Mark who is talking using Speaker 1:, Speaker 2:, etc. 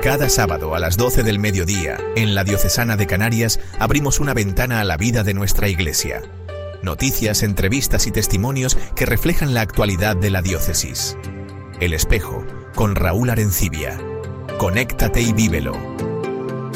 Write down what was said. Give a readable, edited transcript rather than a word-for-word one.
Speaker 1: Cada sábado a las 12 del mediodía, en la Diocesana de Canarias, abrimos una ventana a la vida de nuestra Iglesia. Noticias, entrevistas y testimonios que reflejan la actualidad de la diócesis. El Espejo, con Raúl Arencibia. Conéctate y vívelo.